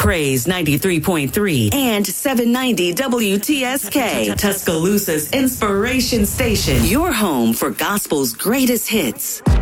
Praise 93.3 and 790 WTSK, Tuscaloosa's inspiration station. Your home for gospel's greatest hits.